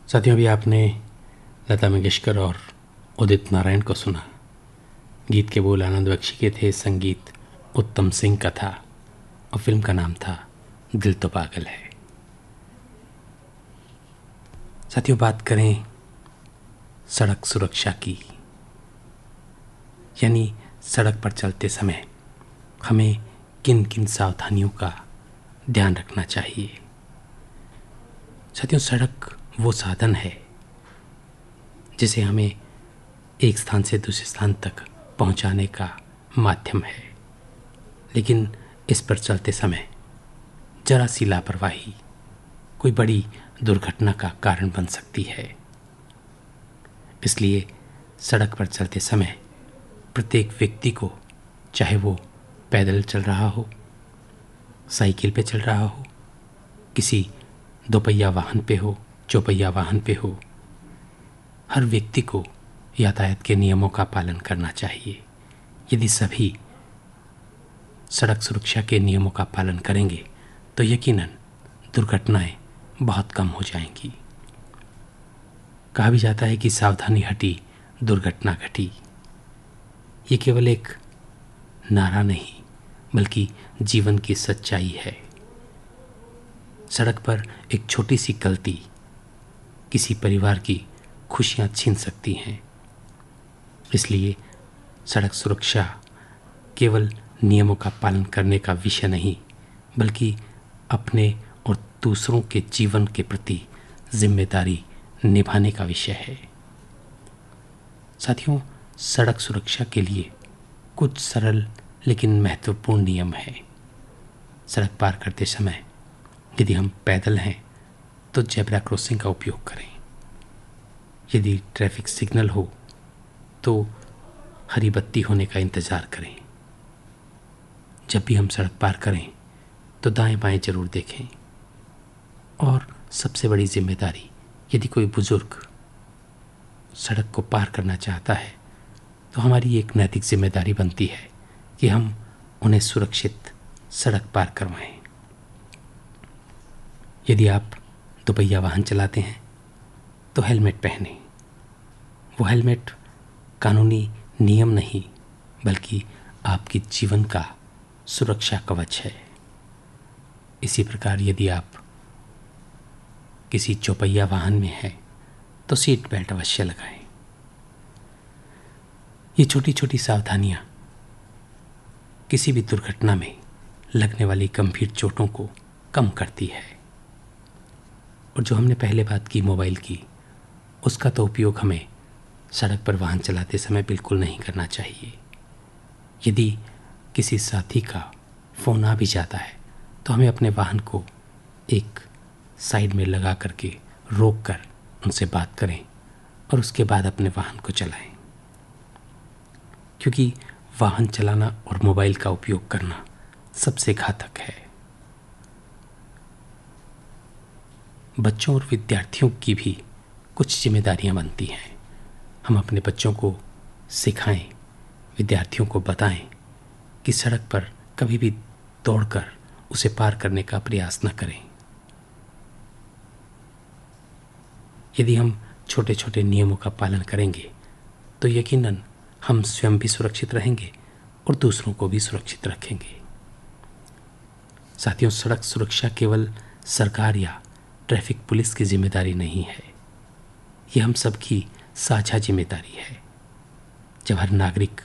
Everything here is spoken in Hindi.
साथियों, अभी आपने लता मंगेशकर और उदित नारायण को सुना। गीत के बोल आनंद बख्शी के थे, संगीत उत्तम सिंह का था और फिल्म का नाम था दिल तो पागल है। साथियों, बात करें सड़क सुरक्षा की, यानी सड़क पर चलते समय हमें किन किन सावधानियों का ध्यान रखना चाहिए। साथियों, सड़क वो साधन है जिसे हमें एक स्थान से दूसरे स्थान तक पहुंचाने का माध्यम है, लेकिन इस पर चलते समय जरा सी लापरवाही कोई बड़ी दुर्घटना का कारण बन सकती है। इसलिए सड़क पर चलते समय प्रत्येक व्यक्ति को, चाहे वो पैदल चल रहा हो, साइकिल पे चल रहा हो, किसी दोपहिया वाहन पे हो, चौपहिया वाहन पे हो, हर व्यक्ति को यातायात के नियमों का पालन करना चाहिए। यदि सभी सड़क सुरक्षा के नियमों का पालन करेंगे तो यकीनन दुर्घटनाएं बहुत कम हो जाएंगी। कहा भी जाता है कि सावधानी हटी दुर्घटना घटी। ये केवल एक नारा नहीं बल्कि जीवन की सच्चाई है। सड़क पर एक छोटी सी गलती किसी परिवार की खुशियां छीन सकती हैं। इसलिए सड़क सुरक्षा केवल नियमों का पालन करने का विषय नहीं बल्कि अपने और दूसरों के जीवन के प्रति जिम्मेदारी निभाने का विषय है। साथियों, सड़क सुरक्षा के लिए कुछ सरल लेकिन महत्वपूर्ण नियम हैं। सड़क पार करते समय यदि हम पैदल हैं तो जेब्रा क्रॉसिंग का उपयोग करें। यदि ट्रैफिक सिग्नल हो तो हरी बत्ती होने का इंतज़ार करें। जब भी हम सड़क पार करें तो दाएं बाएं जरूर देखें। और सबसे बड़ी जिम्मेदारी, यदि कोई बुजुर्ग सड़क को पार करना चाहता है तो हमारी एक नैतिक जिम्मेदारी बनती है कि हम उन्हें सुरक्षित सड़क पार करवाएं। यदि आप दोपहिया वाहन चलाते हैं तो हेलमेट पहनें। वो हेलमेट कानूनी नियम नहीं बल्कि आपके जीवन का सुरक्षा कवच है। इसी प्रकार यदि आप किसी चौपहिया वाहन में हैं तो सीट बेल्ट अवश्य लगाएं। ये छोटी छोटी सावधानियां किसी भी दुर्घटना में लगने वाली गंभीर चोटों को कम करती है। और जो हमने पहले बात की मोबाइल की, उसका तो उपयोग हमें सड़क पर वाहन चलाते समय बिल्कुल नहीं करना चाहिए। यदि किसी साथी का फ़ोन आ भी जाता है तो हमें अपने वाहन को एक साइड में लगा करके रोक कर उनसे बात करें और उसके बाद अपने वाहन को चलाएं, क्योंकि वाहन चलाना और मोबाइल का उपयोग करना सबसे घातक है। बच्चों और विद्यार्थियों की भी कुछ जिम्मेदारियां बनती हैं। हम अपने बच्चों को सिखाएं, विद्यार्थियों को बताएं कि सड़क पर कभी भी दौड़कर उसे पार करने का प्रयास न करें। यदि हम छोटे छोटे नियमों का पालन करेंगे तो यकीनन हम स्वयं भी सुरक्षित रहेंगे और दूसरों को भी सुरक्षित रखेंगे। साथियों, सड़क सुरक्षा केवल सरकार या ट्रैफिक पुलिस की जिम्मेदारी नहीं है, ये हम सबकी साझा जिम्मेदारी है। जब हर नागरिक